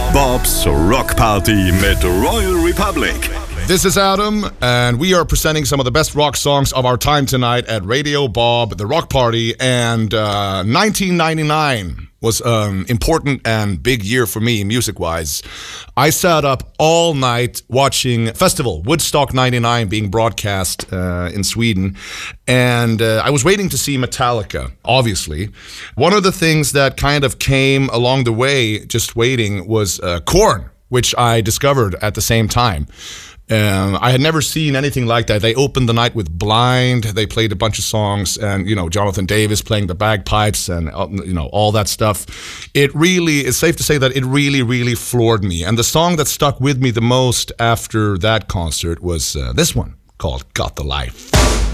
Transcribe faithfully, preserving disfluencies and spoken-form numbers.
Bob's Rock Party mit Royal Republic. This is Adam, and we are presenting some of the best rock songs of our time tonight at Radio Bob, the Rock Party. And uh, nineteen ninety-nine was an um, important and big year for me, music-wise. I sat up all night watching Festival, Woodstock ninety-nine, being broadcast uh, in Sweden. And uh, I was waiting to see Metallica, obviously. One of the things that kind of came along the way, just waiting, was uh, Korn, which I discovered at the same time. Um, I had never seen anything like that. They opened the night with Blind. They played a bunch of songs, and you know, Jonathan Davis playing the bagpipes, and uh, you know, all that stuff. It really is safe to say that it really, really floored me. And the song that stuck with me the most after that concert was uh, this one called "Got the Life."